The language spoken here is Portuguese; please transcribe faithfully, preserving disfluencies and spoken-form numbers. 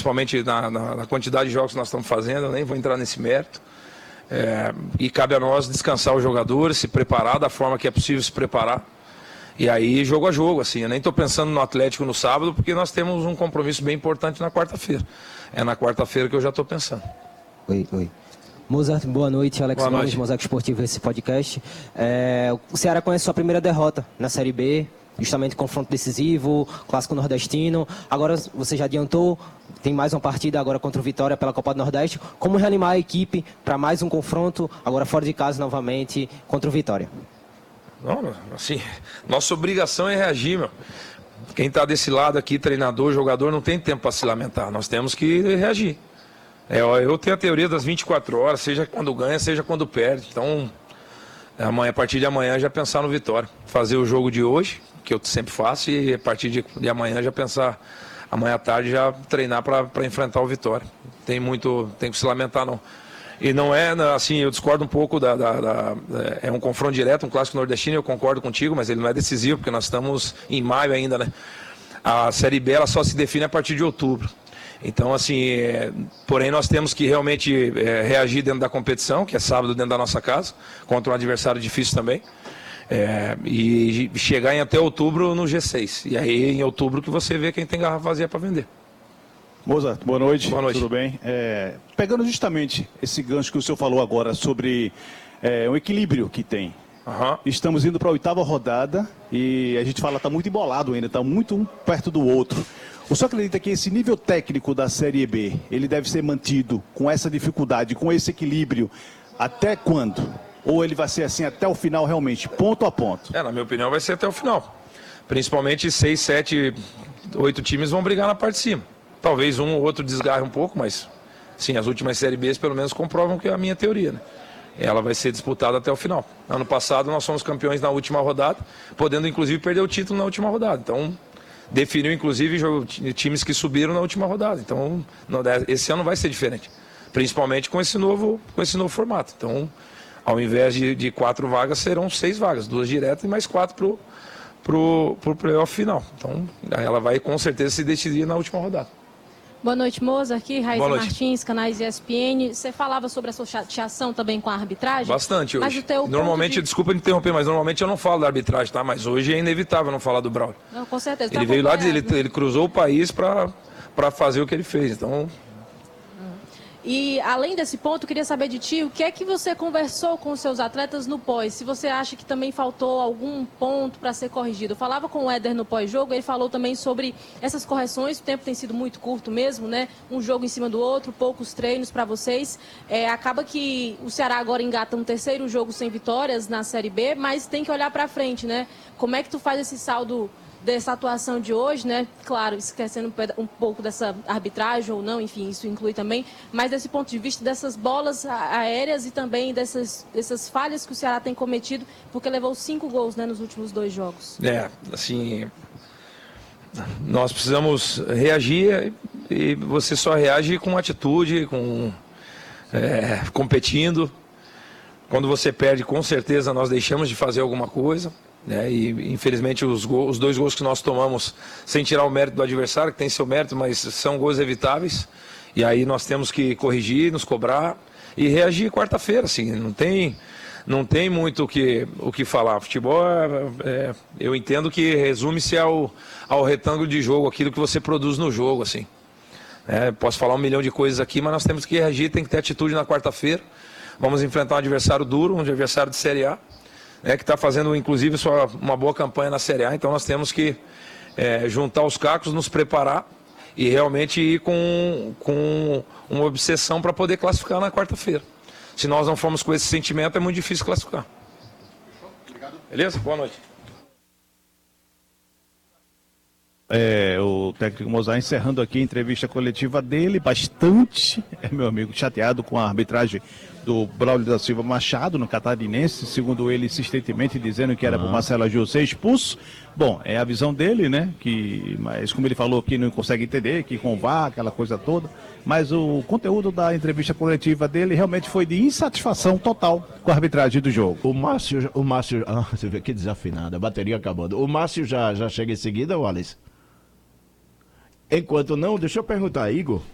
principalmente na, na, na quantidade de jogos que nós estamos fazendo, eu nem vou entrar nesse mérito. É, e cabe a nós descansar os jogadores, se preparar da forma que é possível se preparar. E aí, jogo a jogo, assim, eu nem estou pensando no Atlético no sábado, porque nós temos um compromisso bem importante na quarta-feira. É na quarta-feira que eu já estou pensando. Oi, oi. Mozart, boa noite. Alex boa Gomes, noite. Mosaico Esportivo, esse podcast. É, o Ceará conhece sua primeira derrota na Série B, justamente confronto decisivo, clássico nordestino. Agora você já adiantou, tem mais uma partida agora contra o Vitória pela Copa do Nordeste. Como reanimar a equipe para mais um confronto, agora fora de casa novamente, contra o Vitória? Não, assim, nossa obrigação é reagir, meu. Quem está desse lado aqui, treinador, jogador, não tem tempo para se lamentar. Nós temos que reagir. É, eu tenho a teoria das vinte e quatro horas, seja quando ganha, seja quando perde. Então, amanhã, a partir de amanhã, já pensar no Vitória. Fazer o jogo de hoje, que eu sempre faço, e a partir de, de amanhã já pensar, amanhã à tarde já treinar para enfrentar o Vitória. Tem muito, tem que se lamentar não. E não é, assim, eu discordo um pouco da, da, da... É um confronto direto, um clássico nordestino, eu concordo contigo, mas ele não é decisivo, porque nós estamos em maio ainda, né? A Série B, ela só se define a partir de outubro. Então, assim, é... porém nós temos que realmente é, reagir dentro da competição, que é sábado dentro da nossa casa, contra um adversário difícil também. É... E chegar em até outubro no G seis. E aí, em outubro, que você vê quem tem garrafa vazia para vender. Mozart, boa noite. Boa noite. Tudo bem? É, pegando justamente esse gancho que o senhor falou agora sobre é, o equilíbrio que tem. Uhum. Estamos indo para a oitava rodada e a gente fala está muito embolado ainda, está muito um perto do outro. O senhor acredita que esse nível técnico da Série B, ele deve ser mantido com essa dificuldade, com esse equilíbrio, até quando? Ou ele vai ser assim até o final realmente, ponto a ponto? É, na minha opinião vai ser até o final. Principalmente seis, sete, oito times vão brigar na parte de cima. Talvez um ou outro desgarre um pouco, mas sim, as últimas Série Bs pelo menos comprovam que é a minha teoria, né? Ela vai ser disputada até o final. Ano passado nós fomos campeões na última rodada, podendo inclusive perder o título na última rodada. Então, definiu inclusive times que subiram na última rodada. Então, esse ano vai ser diferente. Principalmente com esse novo, com esse novo formato. Então, ao invés de, de quatro vagas, serão seis vagas. Duas diretas e mais quatro pro, pro, pro playoff final. Então, ela vai com certeza se decidir na última rodada. Boa noite, Moza. Aqui, Raíssa Martins, canais E S P N. Você falava sobre a sua chateação também com a arbitragem? Bastante hoje. Mas o teu normalmente, de... desculpa me interromper, mas normalmente eu não falo da arbitragem, tá? Mas hoje é inevitável não falar do Braulio. Não, com certeza. Ele tá veio lá, ele, ele cruzou o país para para fazer o que ele fez, então... E, além desse ponto, eu queria saber de ti, o que é que você conversou com os seus atletas no pós? Se você acha que também faltou algum ponto para ser corrigido. Eu falava com o Éder no pós-jogo, ele falou também sobre essas correções, o tempo tem sido muito curto mesmo, né? Um jogo em cima do outro, poucos treinos para vocês. É, acaba que o Ceará agora engata um terceiro jogo sem vitórias na Série B, mas tem que olhar para frente, né? Como é que tu faz esse saldo dessa atuação de hoje, né? Claro, esquecendo um pouco dessa arbitragem ou não, enfim, isso inclui também, mas desse ponto de vista dessas bolas aéreas e também dessas, dessas falhas que o Ceará tem cometido, porque levou cinco gols, né, nos últimos dois jogos. É, assim, nós precisamos reagir e você só reage com atitude, com é, competindo. Quando você perde, com certeza nós deixamos de fazer alguma coisa. É, e infelizmente os, gols, os dois gols que nós tomamos, sem tirar o mérito do adversário, que tem seu mérito, mas são gols evitáveis, e aí nós temos que corrigir, nos cobrar e reagir quarta-feira, assim, não tem, não tem muito o que, o que falar. Futebol, é, é, eu entendo que resume-se ao, ao retângulo de jogo, aquilo que você produz no jogo, assim. É, posso falar um milhão de coisas aqui, mas nós temos que reagir, tem que ter atitude na quarta-feira. Vamos enfrentar um adversário duro, um adversário de Série A, É, que está fazendo, inclusive, sua, uma boa campanha na Série A. Então nós temos que é, juntar os cacos, nos preparar e realmente ir com, com uma obsessão para poder classificar na quarta-feira. Se nós não formos com esse sentimento, é muito difícil classificar. Obrigado. Beleza? Boa noite. É, o técnico Mozart encerrando aqui a entrevista coletiva dele, bastante, é, meu amigo, chateado com a arbitragem do Braulio da Silva Machado no Catarinense, segundo ele insistentemente dizendo que era para o Marcelo Agil ser expulso. Bom, é a visão dele, né, que, mas como ele falou que não consegue entender, que com o V A R, aquela coisa toda, mas o conteúdo da entrevista coletiva dele realmente foi de insatisfação total com a arbitragem do jogo. O Márcio, o Márcio, ah, você vê que desafinado, a bateria acabando. O Márcio já, já chega em seguida, Wallace? Enquanto não, deixa eu perguntar, Igor,